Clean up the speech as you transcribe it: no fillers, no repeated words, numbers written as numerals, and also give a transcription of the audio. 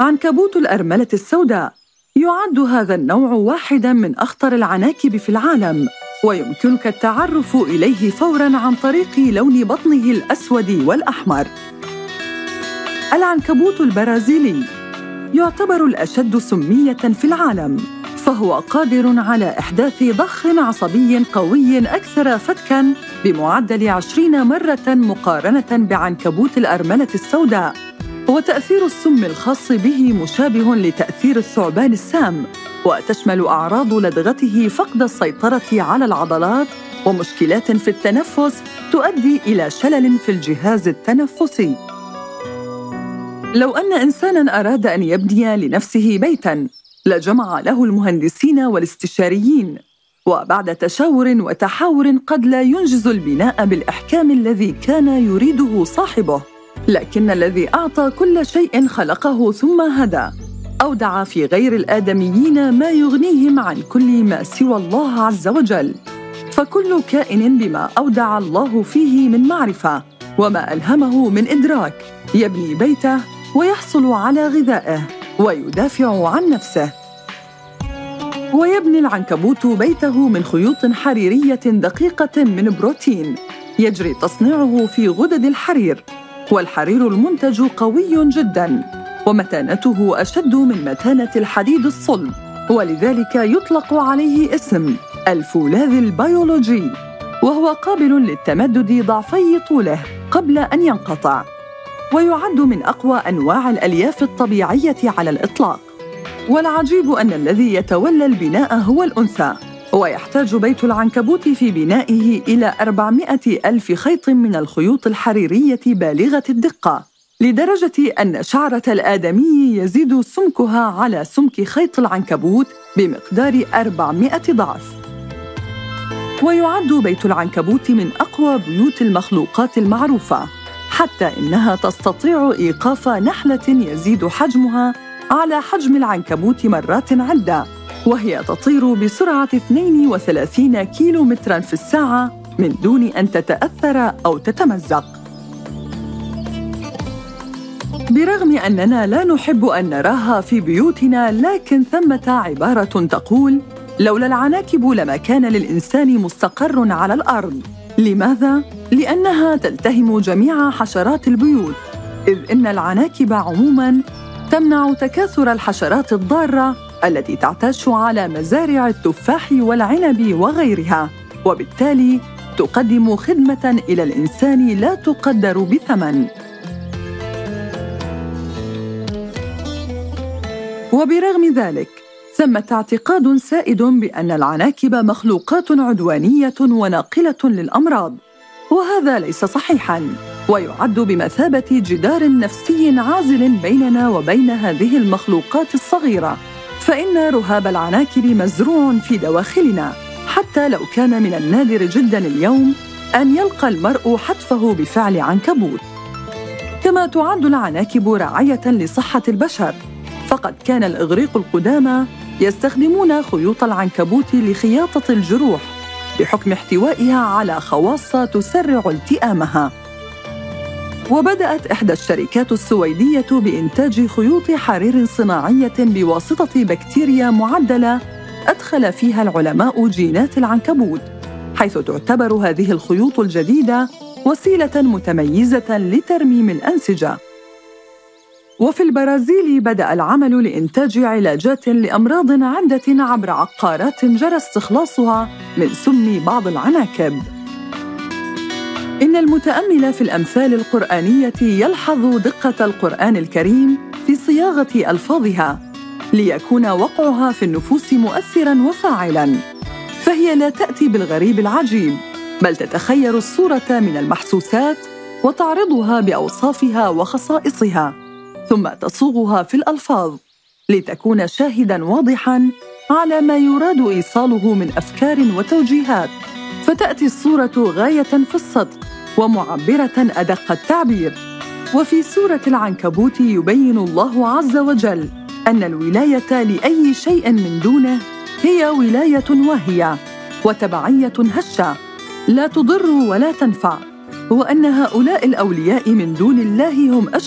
عنكبوت الأرملة السوداء يعد هذا النوع واحداً من أخطر العناكب في العالم، ويمكنك التعرف إليه فوراً عن طريق لون بطنه الأسود والأحمر. العنكبوت البرازيلي يعتبر الأشد سمية في العالم، فهو قادر على إحداث ضخ عصبي قوي أكثر فتكاً بمعدل 20 مرة مقارنة بعنكبوت الأرملة السوداء. وتأثير السم الخاص به مشابه لتأثير الثعبان السام، وتشمل أعراض لدغته فقد السيطرة على العضلات ومشكلات في التنفس تؤدي إلى شلل في الجهاز التنفسي. لو أن إنساناً أراد أن يبني لنفسه بيتاً لجمع له المهندسين والاستشاريين، وبعد تشاور وتحاور قد لا ينجز البناء بالإحكام الذي كان يريده صاحبه، لكن الذي أعطى كل شيء خلقه ثم هدى، أودع في غير الآدميين ما يغنيهم عن كل ما سوى الله عز وجل. فكل كائن بما أودع الله فيه من معرفة وما ألهمه من إدراك يبني بيته ويحصل على غذائه ويدافع عن نفسه. ويبني العنكبوت بيته من خيوط حريرية دقيقة من بروتين يجري تصنيعه في غدد الحرير، والحرير المنتج قوي جداً ومتانته أشد من متانة الحديد الصلب، ولذلك يطلق عليه اسم الفولاذ البيولوجي، وهو قابل للتمدد ضعفي طوله قبل أن ينقطع، ويعد من أقوى أنواع الألياف الطبيعية على الإطلاق. والعجيب أن الذي يتولى البناء هو الأنثى، ويحتاج بيت العنكبوت في بنائه إلى 400,000 خيط من الخيوط الحريرية بالغة الدقة، لدرجة أن شعرة الآدمي يزيد سمكها على سمك خيط العنكبوت بمقدار 400 ضعف. ويعد بيت العنكبوت من أقوى بيوت المخلوقات المعروفة، حتى إنها تستطيع إيقاف نحلة يزيد حجمها على حجم العنكبوت مرات عدة، وهي تطير بسرعة 32 كيلومتراً في الساعة من دون أن تتأثر أو تتمزق. برغم أننا لا نحب أن نراها في بيوتنا، لكن ثمة عبارة تقول: لولا العناكب لما كان للإنسان مستقر على الأرض. لماذا؟ لأنها تلتهم جميع حشرات البيوت، إذ إن العناكب عموماً تمنع تكاثر الحشرات الضارة التي تعتاش على مزارع التفاح والعنب وغيرها، وبالتالي تقدم خدمة إلى الإنسان لا تقدر بثمن. وبرغم ذلك ثمة اعتقاد سائد بأن العناكب مخلوقات عدوانية وناقلة للأمراض، وهذا ليس صحيحاً، ويعد بمثابة جدار نفسي عازل بيننا وبين هذه المخلوقات الصغيرة، فإن رهاب العناكب مزروع في دواخلنا، حتى لو كان من النادر جداً اليوم أن يلقى المرء حتفه بفعل عنكبوت. كما تعد العناكب راعية لصحة البشر، فقد كان الإغريق القدامى يستخدمون خيوط العنكبوت لخياطة الجروح بحكم احتوائها على خواص تسرع التئامها. وبدأت إحدى الشركات السويدية بإنتاج خيوط حرير صناعية بواسطة بكتيريا معدلة أدخل فيها العلماء جينات العنكبوت، حيث تعتبر هذه الخيوط الجديدة وسيلة متميزة لترميم الأنسجة. وفي البرازيل بدأ العمل لإنتاج علاجات لأمراض عدة عبر عقارات جرى استخلاصها من سم بعض العناكب. إن المتأمل في الأمثال القرآنية يلحظ دقة القرآن الكريم في صياغة ألفاظها ليكون وقعها في النفوس مؤثراً وفاعلاً، فهي لا تأتي بالغريب العجيب، بل تتخير الصورة من المحسوسات وتعرضها بأوصافها وخصائصها، ثم تصوغها في الألفاظ لتكون شاهداً واضحاً على ما يراد إيصاله من أفكار وتوجيهات، فتأتي الصورة غاية في الصدق ومعبرة أدق التعبير. وفي سورة العنكبوت يبين الله عز وجل أن الولاية لأي شيء من دونه هي ولاية واهية وتبعية هشة لا تضر ولا تنفع، وأن هؤلاء الأولياء من دون الله هم